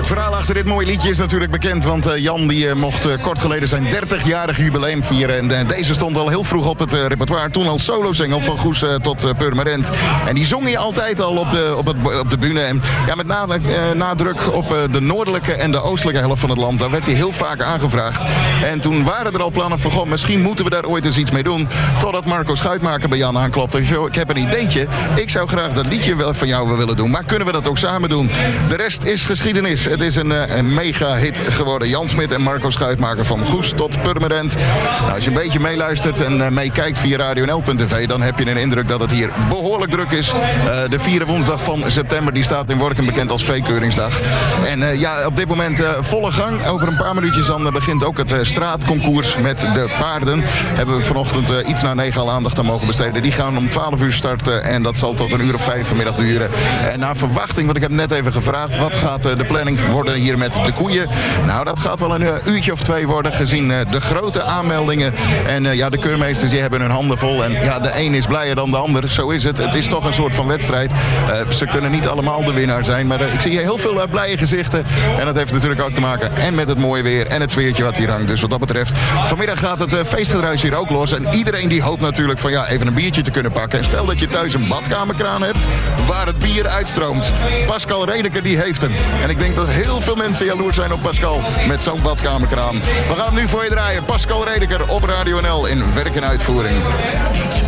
Het verhaal achter dit mooie liedje is natuurlijk bekend, want Jan die mocht kort geleden zijn 30-jarig jubileum vieren. En deze stond al heel vroeg op het repertoire, toen als solozengel van Goes tot Purmerend. En die zong hij altijd al op de bühne. En ja, met nadruk op de noordelijke en de oostelijke helft van het land. Daar werd hij heel vaak aangevraagd. En toen waren er al plannen van, goh, misschien moeten we daar ooit eens iets mee doen. Totdat Marco Schuitmaker bij Jan aanklopte. Ik heb een ideetje. Ik zou graag dat liedje wel van jou willen doen. Maar kunnen we dat ook samen doen? De rest is geschiedenis. Het is een mega-hit geworden. Jan Smit en Marco Schuitmaker van Goes tot Purmerend. Nou, als je een beetje meeluistert en meekijkt via radionl.tv... dan heb je een indruk dat het hier behoorlijk druk is. De 4e woensdag van september die staat in Workum bekend als veekeuringsdag. En op dit moment volle gang. Over een paar minuutjes dan begint ook het straatconcours met de paarden. Hebben we vanochtend iets na 9 al aandacht aan mogen besteden. Die gaan om 12 uur starten en dat zal tot 1 uur of 5 vanmiddag duren. En naar verwachting, want ik heb net even gevraagd... wat gaat de planning worden hier met de koeien? Nou, dat gaat wel een uurtje of 2 worden, gezien de grote aanmeldingen. En de keurmeesters die hebben hun handen vol. En ja, de een is blijer dan de ander. Zo is het. Het is toch een soort van wedstrijd. Ze kunnen niet allemaal de winnaar zijn. Maar ik zie hier heel veel blije gezichten. En dat heeft natuurlijk ook te maken en met het mooie weer en het sfeertje wat hier hangt. Dus wat dat betreft, vanmiddag gaat het feestgedruis hier ook los. En iedereen die hoopt natuurlijk van even een biertje te kunnen pakken. En stel dat je thuis een badkamerkraan hebt waar het bier uitstroomt. Pascal Redeker die heeft hem. En ik denk dat heel veel mensen jaloers zijn op Pascal met zo'n badkamerkraan. We gaan hem nu voor je draaien. Pascal Redeker op Radio NL in werk en uitvoering.